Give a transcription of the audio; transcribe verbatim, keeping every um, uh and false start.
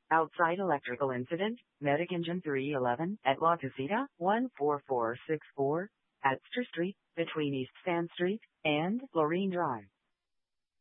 Outside electrical incident, Medic Engine three eleven at La Casita, one four four six four, at Stir Street, between East Sand Street and Lorraine Drive.